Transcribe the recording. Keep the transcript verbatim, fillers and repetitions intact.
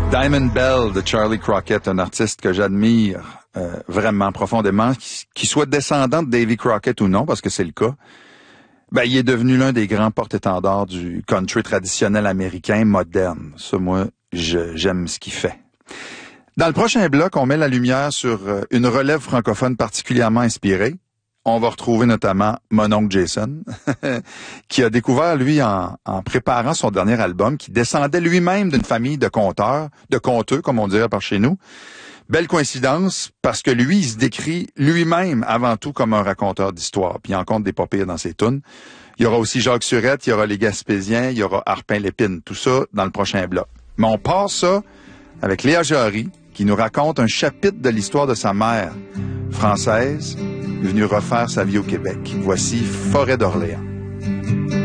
Diamond Bell de Charlie Crockett, un artiste que j'admire euh, vraiment profondément, qui, qui soit descendant de Davy Crockett ou non, parce que c'est le cas. Ben, il est devenu l'un des grands porte-étendards du country traditionnel américain moderne. Ça, moi, je, j'aime ce qu'il fait. Dans le prochain bloc, on met la lumière sur une relève francophone particulièrement inspirée. On va retrouver notamment mon oncle Jason, qui a découvert, lui, en, en préparant son dernier album, qui descendait lui-même d'une famille de conteurs, de conteux, comme on dirait par chez nous. Belle coïncidence, parce que lui, il se décrit lui-même avant tout comme un raconteur d'histoire, puis il en compte des pas pires dans ses tunes. Il y aura aussi Jacques Surette, il y aura les Gaspésiens, il y aura Arpin Lépine, tout ça dans le prochain bloc. Mais on part ça avec Léa Jarry, qui nous raconte un chapitre de l'histoire de sa mère, française, venue refaire sa vie au Québec. Voici Forêt d'Orléans.